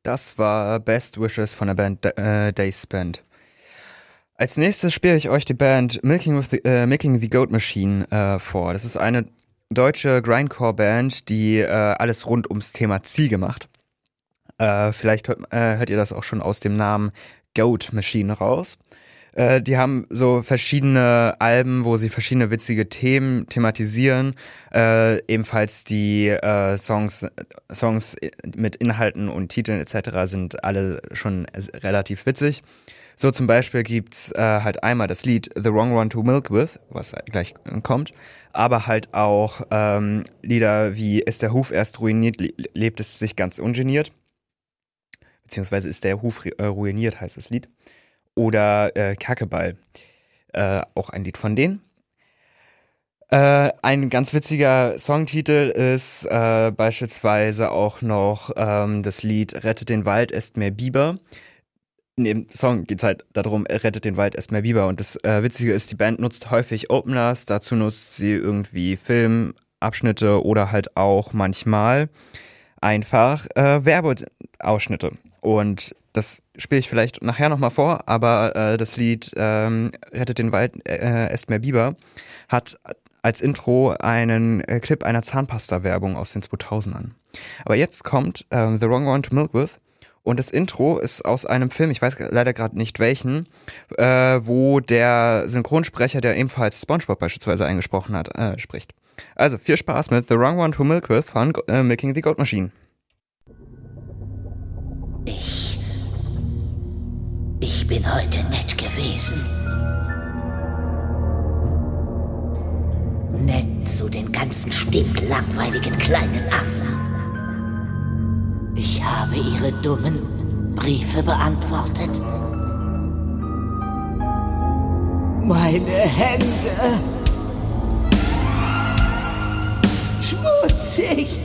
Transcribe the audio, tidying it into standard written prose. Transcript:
Das war Best Wishes von der Band Days Spent. Als nächstes spiele ich euch die Band Milking the Goat Machine vor. Das ist eine deutsche Grindcore-Band, die alles rund ums Thema Ziege macht. Vielleicht hört ihr das auch schon aus dem Namen Goat Machine raus. Die haben so verschiedene Alben, wo sie verschiedene witzige Themen thematisieren. Ebenfalls die Songs mit Inhalten und Titeln etc. sind alle schon relativ witzig. So zum Beispiel gibt's halt einmal das Lied The Wrong One to Milk With, was gleich kommt, aber halt auch Lieder wie Ist der Huf erst ruiniert, lebt es sich ganz ungeniert, beziehungsweise Ist der Huf ruiniert, heißt das Lied. Oder Kackeball, auch ein Lied von denen. Ein ganz witziger Songtitel ist beispielsweise auch noch das Lied Rettet den Wald, esst mehr Biber. In dem Song geht's halt darum, rettet den Wald, esst mehr Biber. Und das Witzige ist, die Band nutzt häufig Openers, dazu nutzt sie irgendwie Filmabschnitte oder halt auch manchmal einfach Werbeausschnitte. Und das spiele ich vielleicht nachher nochmal vor, aber das Lied Rettet den Wald, esst mehr Biber hat als Intro einen Clip einer Zahnpasta-Werbung aus den 2000ern. Aber jetzt kommt The Wrong One to Milk With und das Intro ist aus einem Film, ich weiß leider gerade nicht welchen, wo der Synchronsprecher, der ebenfalls SpongeBob beispielsweise eingesprochen hat, spricht. Also viel Spaß mit The Wrong One to Milk With von Milking the Goat Machine. Ich bin heute nett gewesen. Nett zu den ganzen stinklangweiligen kleinen Affen. Ich habe ihre dummen Briefe beantwortet. Meine Hände. Schmutzig.